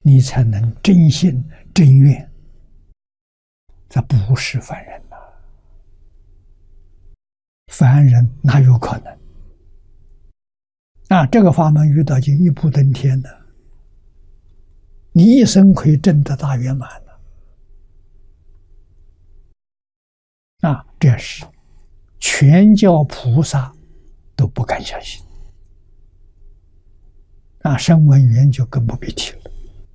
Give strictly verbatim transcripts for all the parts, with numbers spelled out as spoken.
你才能真心真愿。这不是凡人呐、啊，凡人哪有可能？啊，这个法门遇到就一步登天的，你一生可以证得大圆满的。啊，这是全教菩萨都不敢相信。啊，声闻缘就更不必提了。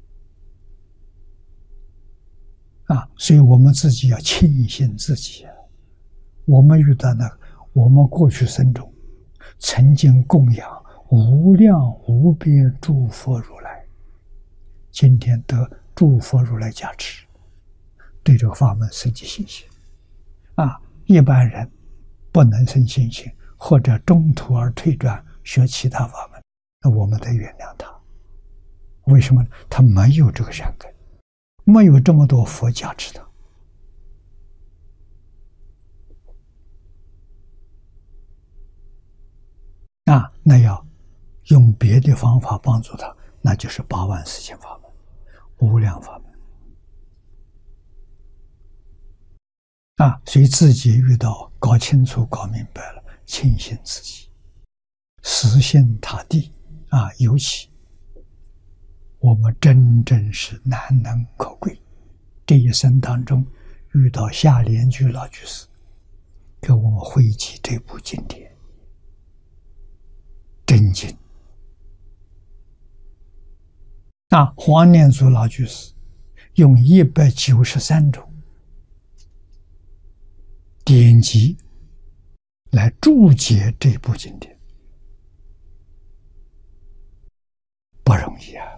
啊，所以我们自己要庆幸自己啊，我们遇到那个，我们过去生中曾经供养无量无边诸佛如来，今天得诸佛如来加持，对这个法门生起信心。啊，一般人不能生信心，或者中途而退转学其他法门，那我们得原谅他。为什么？他没有这个善根，没有这么多佛加持他。啊，那要用别的方法帮助他，那就是八万四千法门、无量法门。啊，所以自己遇到搞清楚、搞明白了，庆幸自己，死心塌地啊！尤其我们真正是难能可贵，这一生当中遇到夏莲居老居士，给我们汇集这部经典，真经。啊，黄念祖老居士用一百九十三种典籍来注解这部经典，不容易啊！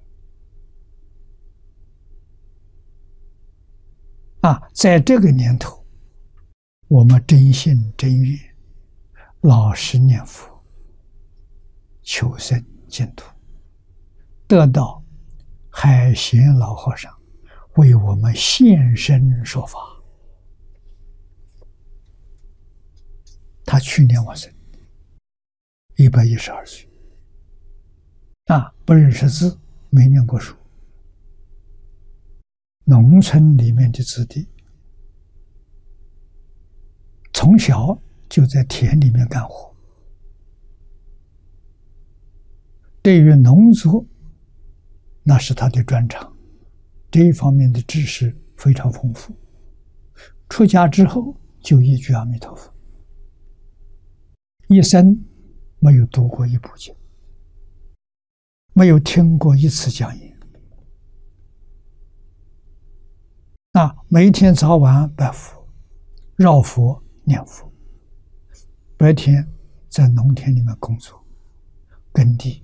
啊，在这个年头，我们真心真愿，老实念佛，求生净土，得到海贤老和尚为我们现身说法。他去年往生，一百一十二岁，啊，不认识字，没念过书，农村里面的子弟，从小就在田里面干活，对于农作那是他的专长，这一方面的知识非常丰富。出家之后就一句阿弥陀佛，一生没有读过一部经，没有听过一次讲演。啊，每天早晚拜佛、绕佛、念佛，白天在农田里面工作耕地。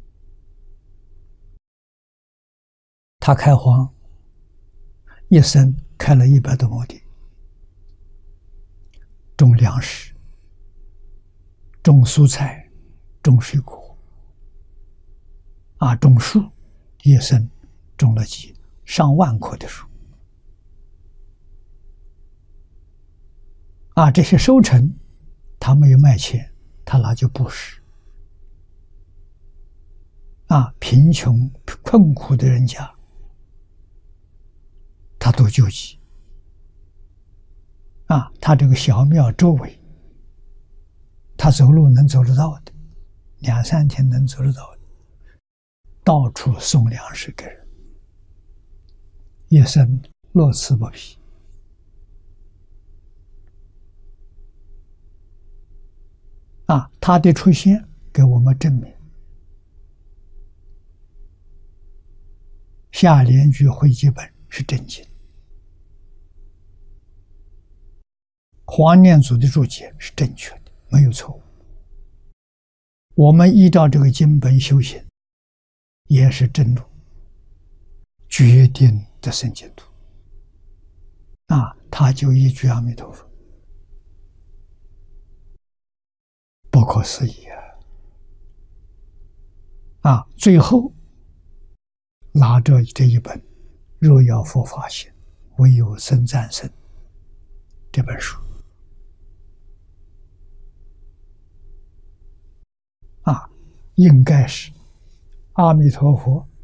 他开荒，一生开了一百多亩地，种粮食、种蔬菜、种水果，啊，种树，一生种了几上万棵的树。啊，这些收成，他没有卖钱，他拿去布施。啊，贫穷困苦的人家，他都救济。啊，他这个小庙周围，他走路能走得到的，两三天能走得到的，到处送粮食给人，一生乐此不疲。啊，他的出现给我们证明，下联句汇集本是真经，黄念祖的注解是正确的，没有错误。我们依照这个经本修行，也是正路，决定的生净土。啊，他就一句阿弥陀佛，不可思议啊！啊，最后拿着这一本《若要佛法行，唯有僧赞僧》这本书，啊，应该是阿弥陀佛